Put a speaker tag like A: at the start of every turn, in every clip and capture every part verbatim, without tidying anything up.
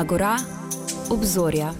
A: Agora, obzorja.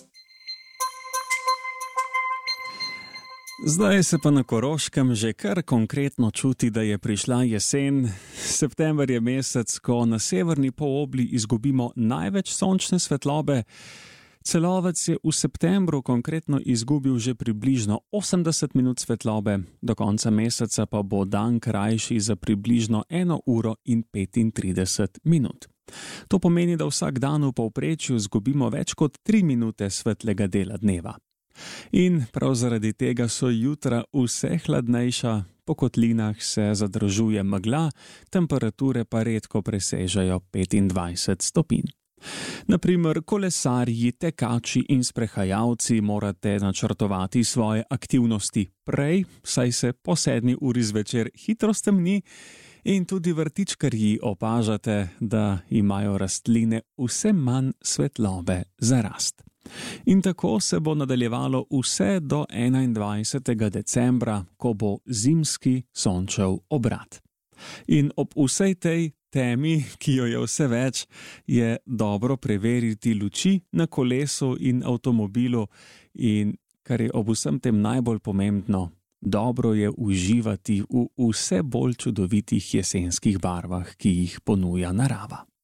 B: Zdaj se pa na Koroškem že kar konkretno čuti, da je prišla jesen. September je mesec, ko na severni polobli izgubimo največ sončne svetlobe. Celovec je v septembru konkretno izgubil že približno osemdeset minut svetlobe, do konca meseca pa bo dan krajši za približno eno uro in petintrideset minut. To pomeni, da vsak dan v povprečju izgubimo več kot tri minute svetlega dela dneva. In prav zaradi tega so jutra vse hladnejša, po kotlinah se zadržuje megla, temperature pa redko presežejo petindvajset stopinj. Naprimer, kolesarji, tekači in sprehajalci morate načrtovati svoje aktivnosti prej, saj se po sedmi uri zvečer hitro stemni, in tudi vrtičkarji opažate, da imajo rastline vse manj svetlobe za rast. In tako se bo nadaljevalo vse do enaindvajsetega decembra, ko bo zimski sončev obrat. In ob vsej tej temi, ki jo je vse več, je dobro preveriti luči na kolesu in avtomobilu in, kar je ob vsem tem najbolj pomembno, dobro je uživati v vse bolj čudovitih jesenskih barvah, ki jih ponuja narava.